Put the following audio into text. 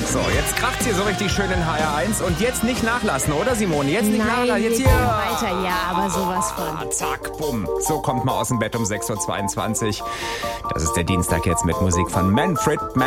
So, jetzt kracht's hier so richtig schön in HR1 und jetzt nicht nachlassen, oder Simone? Jetzt nicht nachlassen, jetzt hier. Weiter, ja, aber sowas von. Zack, bumm. So kommt man aus dem Bett um 6.22 Uhr. Das ist der Dienstag jetzt mit Musik von Manfred